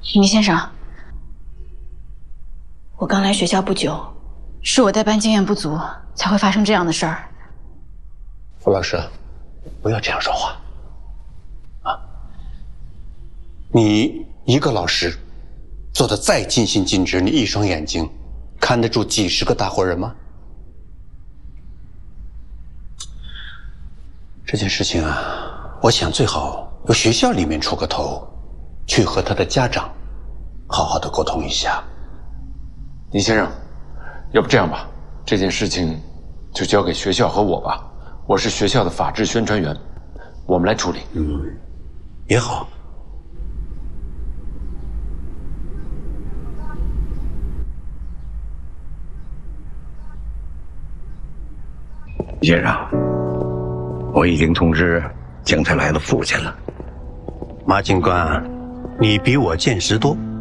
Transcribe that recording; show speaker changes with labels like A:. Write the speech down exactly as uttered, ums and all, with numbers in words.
A: 倪先生，我刚来学校不久，是我带班经验不足，才会发生这样的事儿。
B: 傅老师，不要这样说话啊！你一个老师，做的再尽心尽职，你一双眼睛看得住几十个大活人吗？这件事情啊，我想最好由学校里面出个头，去和他的家长好好的沟通一下。
C: 倪先生，要不这样吧，这件事情就交给学校和我吧。我是学校的法制宣传员，我们来处理。
B: 嗯，也好。
D: 李先生，我已经通知江才来的父亲了。
B: 马警官，你比我见识多，